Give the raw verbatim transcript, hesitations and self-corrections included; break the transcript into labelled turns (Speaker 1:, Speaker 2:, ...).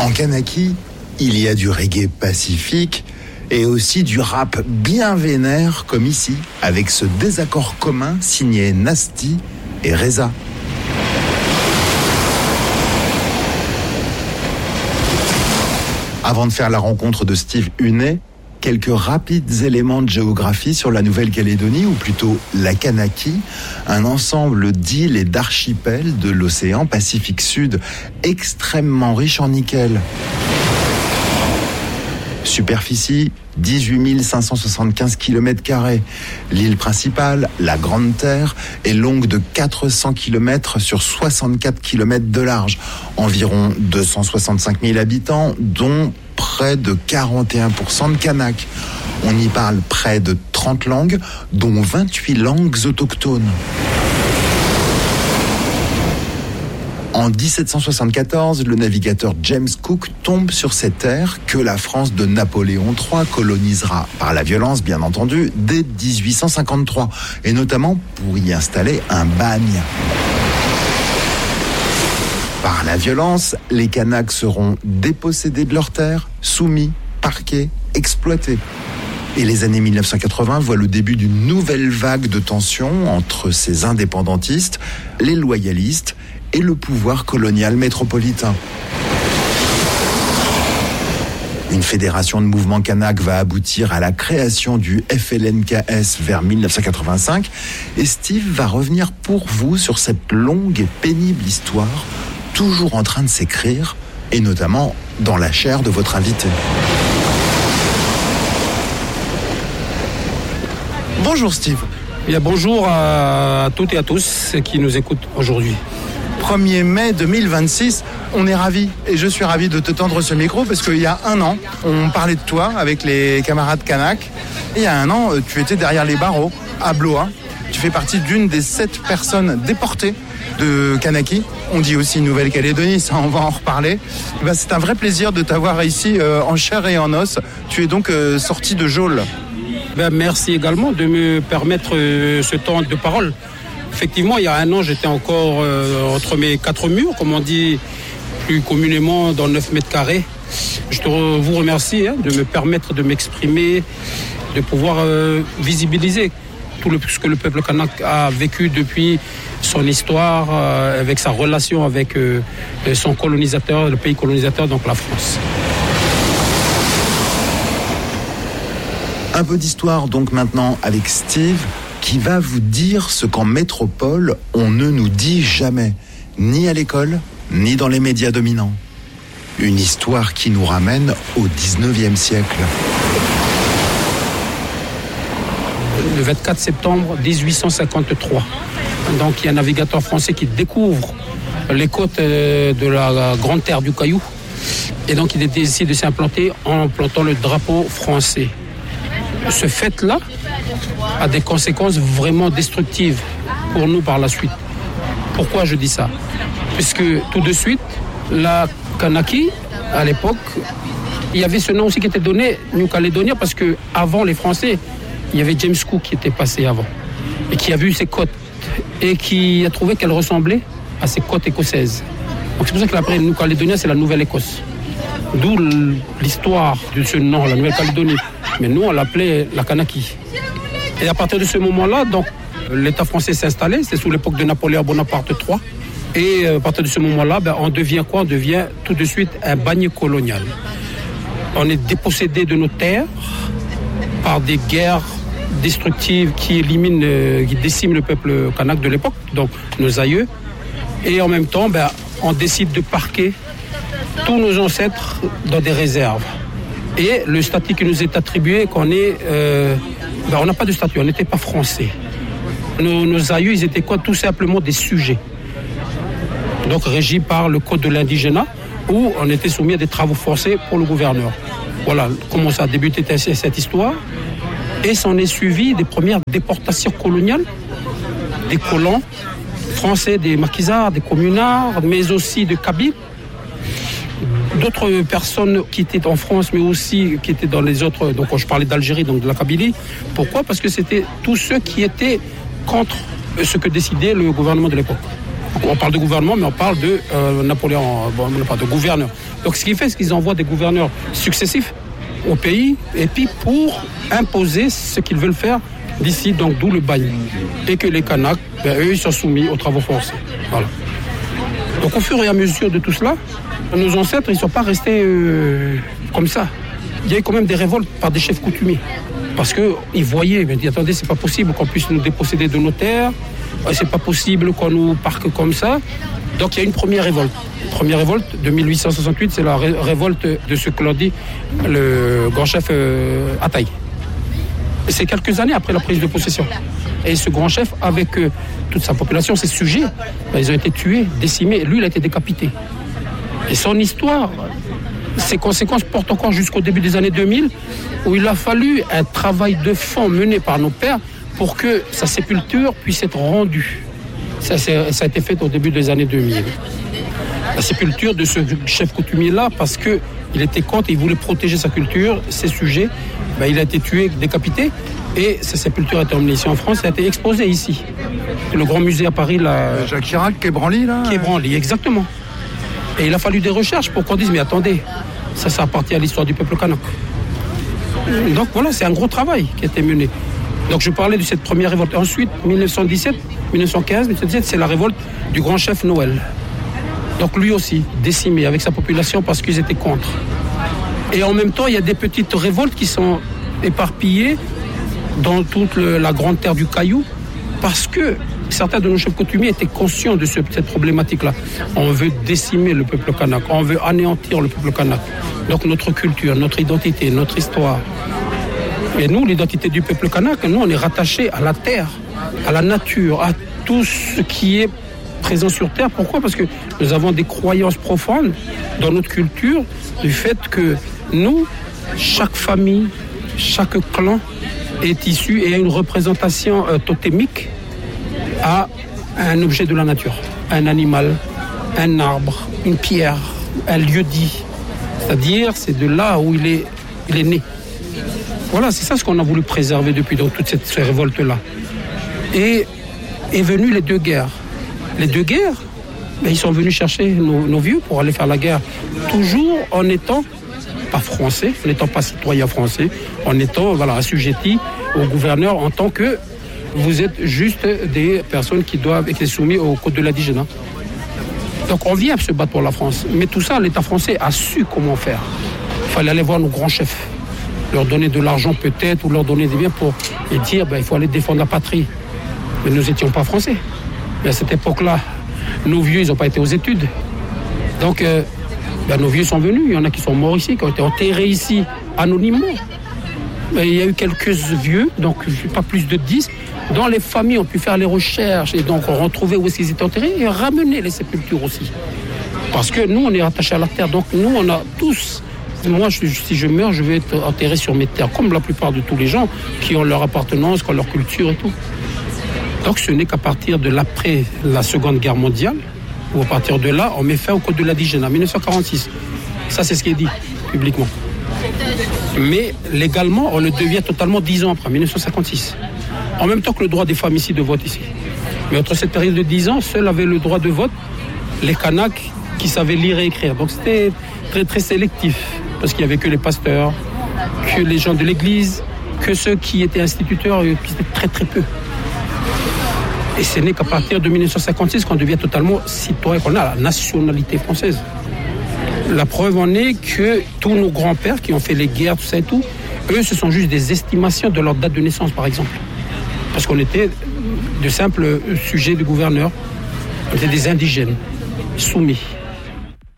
Speaker 1: En Kanaki, il y a du reggae pacifique et aussi du rap bien vénère comme ici, avec ce désaccord commun signé Nasty et Reza. Avant de faire la rencontre de Steve Hunet, quelques rapides éléments de géographie sur la Nouvelle-Calédonie, ou plutôt la Kanaki, un ensemble d'îles et d'archipels de l'océan Pacifique Sud, extrêmement riche en nickel. Superficie, dix-huit mille cinq cent soixante-quinze kilomètres carrés. L'île principale, la Grande Terre, est longue de quatre cents kilomètres sur soixante-quatre kilomètres de large. Environ deux cent soixante-cinq mille habitants, dont près de quarante et un pour cent de Kanak. On y parle près de trente langues, dont vingt-huit langues autochtones. En dix-sept cent soixante-quatorze, le navigateur James Cook tombe sur cette terre que la France de Napoléon trois colonisera, par la violence bien entendu, dès dix-huit cent cinquante-trois, et notamment pour y installer un bagne. Par la violence, les Kanaks seront dépossédés de leurs terres, soumis, parqués, exploités. Et les années mille neuf cent quatre-vingts voient le début d'une nouvelle vague de tensions entre ces indépendantistes, les loyalistes et le pouvoir colonial métropolitain. Une fédération de mouvements kanak va aboutir à la création du F L N K S vers mille neuf cent quatre-vingt-cinq, et Steve va revenir pour vous sur cette longue et pénible histoire, toujours en train de s'écrire, et notamment dans la chair de votre invité. Bonjour Steve.
Speaker 2: Bien, bonjour à toutes et à tous qui nous écoutent aujourd'hui.
Speaker 1: premier mai deux mille vingt-six, on est ravis, et je suis ravi de te tendre ce micro parce qu'il y a un an, on parlait de toi avec les camarades kanak. Et il y a un an, tu étais derrière les barreaux à Blois. Tu fais partie d'une des sept personnes déportées de Kanaki. On dit aussi Nouvelle-Calédonie, ça on va en reparler. Et ben, c'est un vrai plaisir de t'avoir ici euh, en chair et en os. Tu es donc euh, sorti de geôle.
Speaker 2: Ben, merci également de me permettre euh, ce temps de parole. Effectivement, il y a un an, j'étais encore euh, entre mes quatre murs, comme on dit plus communément dans neuf mètres carrés. Je te re- vous remercie hein, de me permettre de m'exprimer, de pouvoir euh, visibiliser tout le, ce que le peuple kanak a vécu depuis son histoire, euh, avec sa relation avec euh, son colonisateur, le pays colonisateur, donc la France.
Speaker 1: Un peu d'histoire donc maintenant avec Steve, qui va vous dire ce qu'en métropole, on ne nous dit jamais, ni à l'école, ni dans les médias dominants. Une histoire qui nous ramène au dix-neuvième siècle.
Speaker 2: Le vingt-quatre septembre dix-huit cent cinquante-trois, donc il y a un navigateur français qui découvre les côtes de la Grande Terre du Caillou, et donc il décide de s'implanter en plantant le drapeau français. Ce fait-là a des conséquences vraiment destructives pour nous par la suite. Pourquoi je dis ça ? Puisque tout de suite, la Kanaki, à l'époque, il y avait ce nom aussi qui était donné, New Caledonia, parce qu'avant les Français, il y avait James Cook qui était passé avant, et qui a vu ces côtes, et qui a trouvé qu'elles ressemblaient à ces côtes écossaises. Donc c'est pour ça que l'après New Caledonia, c'est la Nouvelle-Écosse. D'où l'histoire de ce nom, la Nouvelle-Calédonie. Mais nous, on l'appelait la Kanaki. Et à partir de ce moment-là, donc, l'État français s'est installé, c'est sous l'époque de Napoléon Bonaparte trois. Et à partir de ce moment-là, ben, on devient quoi ? On devient tout de suite un bagne colonial. On est dépossédé de nos terres par des guerres destructives qui éliminent, euh, qui déciment le peuple kanak de l'époque, donc nos aïeux. Et en même temps, ben, on décide de parquer tous nos ancêtres dans des réserves. Et le statut qui nous est attribué, qu'on est, euh, ben on n'a pas de statut, on n'était pas français. Nos, nos aïeux, ils étaient quoi ? Tout simplement des sujets. Donc régis par le code de l'indigénat, où on était soumis à des travaux forcés pour le gouverneur. Voilà comment ça a débuté cette histoire. Et s'en est suivi des premières déportations coloniales, des colons français, des maquisards, des communards, mais aussi de Kabyles. D'autres personnes qui étaient en France, mais aussi qui étaient dans les autres... Donc, quand je parlais d'Algérie, donc de la Kabylie. Pourquoi ? Parce que c'était tous ceux qui étaient contre ce que décidait le gouvernement de l'époque. On parle de gouvernement, mais on parle de euh, Napoléon, bon, on parle de gouverneur. Donc ce qui fait, c'est qu'ils envoient des gouverneurs successifs au pays, et puis pour imposer ce qu'ils veulent faire d'ici, donc d'où le bail. Et que les Kanaks, ben, eux, ils sont soumis aux travaux forcés. Voilà. Donc au fur et à mesure de tout cela, nos ancêtres, ils ne sont pas restés euh, comme ça. Il y a eu quand même des révoltes par des chefs coutumiers. Parce qu'ils voyaient, ils disaient, attendez, c'est pas possible qu'on puisse nous déposséder de nos terres, c'est pas possible qu'on nous parque comme ça. Donc il y a une première révolte. Première révolte de mille huit cent soixante-huit, c'est la ré- révolte de ce que l'on dit le grand chef euh, Ataï. Et c'est quelques années après la prise de possession. Et ce grand chef, avec euh, toute sa population, ses sujets, ben, ils ont été tués, décimés. Lui, il a été décapité. Et son histoire, ses conséquences portent encore jusqu'au début des années deux mille, où il a fallu un travail de fond mené par nos pères pour que sa sépulture puisse être rendue. Ça, c'est, ça a été fait au début des années deux mille. La sépulture de ce chef coutumier-là, parce qu'il était contre, il voulait protéger sa culture, ses sujets, ben, il a été tué, décapité, et sa sépulture a été emmenée ici en France, elle a été exposée ici. Le grand musée à Paris, là...
Speaker 1: Jacques Chirac, Quai Branly, là
Speaker 2: Quai Branly, exactement. Et il a fallu des recherches pour qu'on dise, mais attendez, ça, ça appartient à l'histoire du peuple kanak. Donc voilà, c'est un gros travail qui a été mené. Donc je parlais de cette première révolte. Ensuite, dix-neuf cent dix-sept, dix-neuf cent quinze, dix-neuf cent dix-sept, c'est la révolte du grand chef Noël. Donc lui aussi, décimé avec sa population parce qu'ils étaient contre. Et en même temps, il y a des petites révoltes qui sont éparpillées dans toute le, la grande terre du Caillou, parce que certains de nos chefs coutumiers étaient conscients de ce, cette problématique-là. On veut décimer le peuple kanak, on veut anéantir le peuple kanak. Donc notre culture, notre identité, notre histoire. Et nous, l'identité du peuple kanak, nous, on est rattachés à la terre, à la nature, à tout ce qui est présent sur terre. Pourquoi ? Parce que nous avons des croyances profondes dans notre culture du fait que nous, chaque famille, chaque clan est issu et a une représentation euh, totémique à un objet de la nature, un animal, un arbre, une pierre, un lieu-dit. C'est-à-dire, c'est de là où il est, il est né. Voilà, c'est ça ce qu'on a voulu préserver depuis donc, toute cette, cette révolte-là. Et est venue les deux guerres. Les deux guerres, ben, ils sont venus chercher nos, nos vieux pour aller faire la guerre. Toujours en étant pas français, en n'étant pas citoyen français, en étant voilà, assujetti au gouverneur en tant que vous êtes juste des personnes qui doivent être soumises au code de l'indigène. Donc on vient se battre pour la France. Mais tout ça, l'État français a su comment faire. Il fallait aller voir nos grands chefs, leur donner de l'argent peut-être, ou leur donner des biens pour et dire ben, il faut aller défendre la patrie. Mais nous n'étions pas français. Mais à cette époque-là, nos vieux, ils n'ont pas été aux études. Donc, euh, ben, nos vieux sont venus. Il y en a qui sont morts ici, qui ont été enterrés ici anonymement. Mais il y a eu quelques vieux, donc pas plus de dix, dont les familles ont pu faire les recherches et donc retrouver où est-ce qu'ils étaient enterrés et ramener les sépultures aussi. Parce que nous, on est attachés à la terre. Donc, nous, on a tous... Moi, je, si je meurs, je vais être enterré sur mes terres, comme la plupart de tous les gens qui ont leur appartenance, qui ont leur culture et tout. Donc ce n'est qu'à partir de l'après la Seconde Guerre mondiale, ou à partir de là, on met fin au code de l'indigène en dix-neuf cent quarante-six. Ça, c'est ce qui est dit publiquement. Mais légalement, on le devient totalement dix ans après, dix-neuf cent cinquante-six. En même temps que le droit des femmes ici de vote ici. Mais entre cette période de dix ans, seuls avaient le droit de vote les Kanaks qui savaient lire et écrire. Donc c'était très très sélectif, parce qu'il n'y avait que les pasteurs, que les gens de l'église, que ceux qui étaient instituteurs, qui étaient très très peu. Et ce n'est qu'à partir de dix-neuf cent cinquante-six qu'on devient totalement citoyen, qu'on a la nationalité française. La preuve en est que tous nos grands-pères qui ont fait les guerres, tout ça et tout, eux, ce sont juste des estimations de leur date de naissance, par exemple. Parce qu'on était de simples sujets du gouverneur, on était des indigènes, soumis.